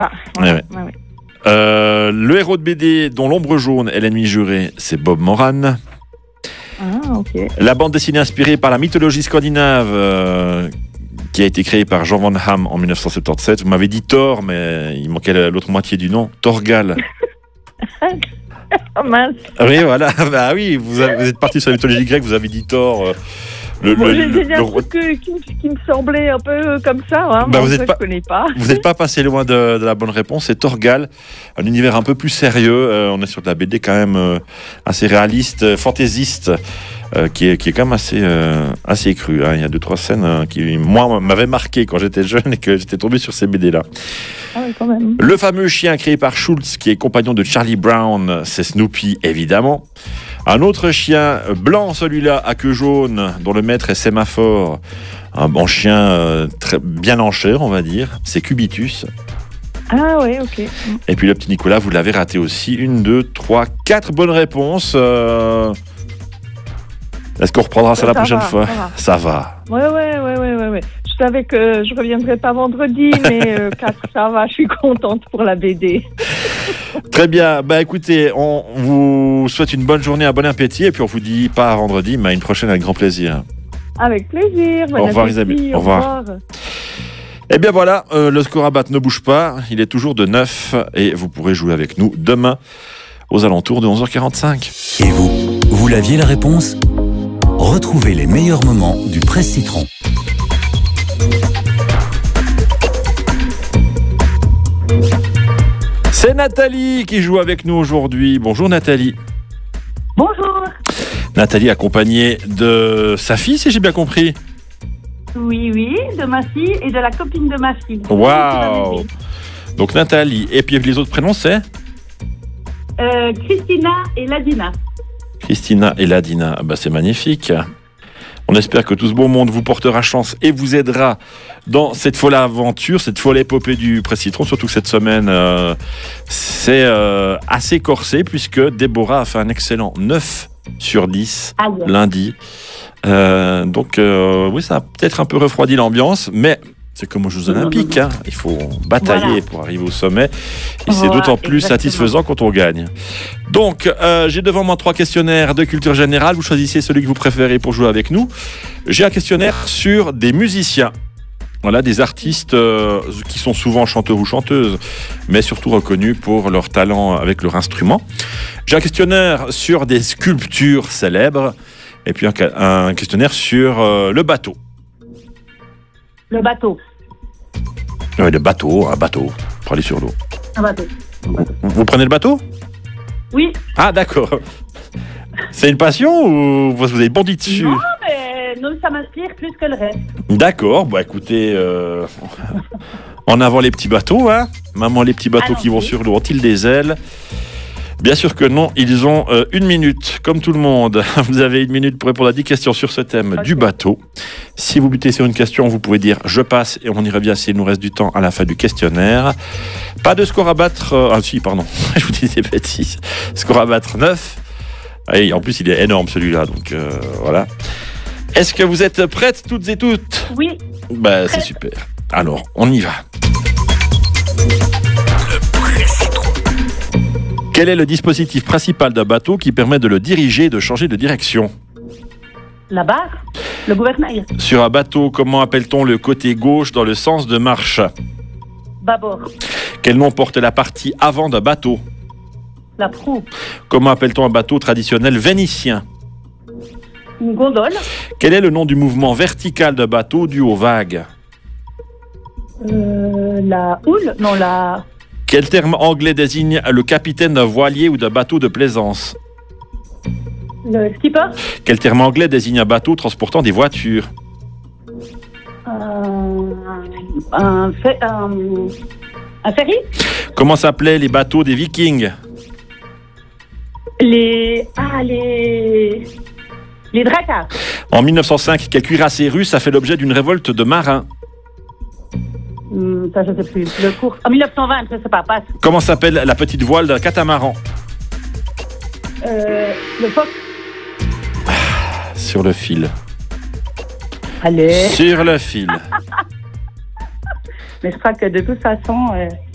Ah, Ouais, ouais. ouais. Le héros de BD dont l'ombre jaune est l'ennemi juré, c'est Bob Moran. Ah, ok. La bande dessinée inspirée par la mythologie scandinave qui a été créée par Jean Van Hamme en 1977. Vous m'avez dit Thor, mais il manquait l'autre moitié du nom. Thorgal. Oh mince. Oui, voilà. Bah oui, vous êtes parti sur la mythologie grecque, vous avez dit Thor. J'ai dit un truc qui me semblait un peu comme ça. Hein, Bah, mais vous en fait, êtes pas- je connais pas. Vous n'êtes pas passé loin de la bonne réponse. C'est Thorgal, un univers un peu plus sérieux. On est sur de la BD quand même assez réaliste, fantaisiste, qui est quand même assez cru. Hein. Il y a 2-3 scènes qui, moi, m'avaient marqué quand j'étais jeune et que j'étais tombé sur ces BD-là. Ah oui, quand même. Le fameux chien créé par Schultz, qui est compagnon de Charlie Brown, c'est Snoopy, évidemment. Un autre chien blanc, celui-là, à queue jaune, dont le maître est Sémaphore. Un bon chien très bien en chair, on va dire. C'est Cubitus. Ah oui, ok. Et puis le petit Nicolas, vous l'avez raté aussi. 1, 2, 3, 4 bonnes réponses. Est-ce qu'on reprendra ça la prochaine fois? Ça va. Ouais. Je savais que je reviendrais pas vendredi, mais 4, ça va, je suis contente pour la BD. Très bien. Bah écoutez, on vous souhaite une bonne journée, un bon appétit. Et puis on vous dit pas à vendredi, mais à une prochaine avec grand plaisir. Avec plaisir. Au revoir, Isabelle. Au revoir. Eh bien voilà, le score à battre ne bouge pas. Il est toujours de 9 et vous pourrez jouer avec nous demain aux alentours de 11h45. Et vous l'aviez la réponse? Retrouvez les meilleurs moments du Presse Citron. C'est Nathalie qui joue avec nous aujourd'hui. Bonjour Nathalie. Bonjour. Nathalie accompagnée de sa fille, si j'ai bien compris. Oui, de ma fille et de la copine de ma fille. Waouh. Donc Nathalie, et puis les autres prénoms c'est Christina et Ladina. Christina et Ladina. Ah bah, c'est magnifique. On espère que tout ce beau monde vous portera chance et vous aidera dans cette folle aventure, cette folle épopée du Presse Citron. Surtout que cette semaine, c'est assez corsé puisque Déborah a fait un excellent 9 sur 10 lundi. Donc oui, ça a peut-être un peu refroidi l'ambiance, mais c'est comme aux Jeux Olympiques. Hein. Il faut batailler pour arriver au sommet. Et c'est d'autant plus satisfaisant quand on gagne. Donc, j'ai devant moi 3 questionnaires de culture générale. Vous choisissez celui que vous préférez pour jouer avec nous. J'ai un questionnaire sur des musiciens. Voilà, des artistes qui sont souvent chanteurs ou chanteuses, mais surtout reconnus pour leur talent avec leur instrument. J'ai un questionnaire sur des sculptures célèbres. Et puis un questionnaire sur le bateau. Le bateau. Oui, un bateau, pour aller sur l'eau. Un bateau. Vous prenez le bateau? Oui. Ah, d'accord. C'est une passion ou vous avez bondi dessus? Non, mais nous, ça m'inspire plus que le reste. D'accord, bah écoutez, en avant les petits bateaux, hein. Maman, les petits bateaux qui vont sur l'eau ont-ils des ailes? Bien sûr que non, ils ont 1 minute, comme tout le monde. Vous avez 1 minute pour répondre à 10 questions sur ce thème du bateau. Si vous butez sur une question, vous pouvez dire « je passe » et on y revient s'il nous reste du temps à la fin du questionnaire. Pas de score à battre... Ah si, pardon, je vous dis des bêtises. Score à battre 9. Et en plus, il est énorme celui-là, donc voilà. Est-ce que vous êtes prêtes toutes et toutes? Oui. Bah, c'est super. Alors, on y va. Quel est le dispositif principal d'un bateau qui permet de le diriger et de changer de direction? La barre. Le gouvernail. Sur un bateau, comment appelle-t-on le côté gauche dans le sens de marche? Bâbord. Quel nom porte la partie avant d'un bateau? La proue. Comment appelle-t-on un bateau traditionnel vénitien? Une gondole. Quel est le nom du mouvement vertical d'un bateau dû aux vagues? La houle. Non, la... Quel terme anglais désigne le capitaine d'un voilier ou d'un bateau de plaisance? Le skipper. Quel terme anglais désigne un bateau transportant des voitures? Un ferry. Comment s'appelaient les bateaux des Vikings? Les dracars. En 1905, quel cuirassé russe a fait l'objet d'une révolte de marins? Ça, je sais plus. Le cours. En 1920, je sais pas. Passe. Comment s'appelle la petite voile d'un catamaran? Le phoque. Sur le fil. Allez. Sur le fil. Mais je crois que de toute façon,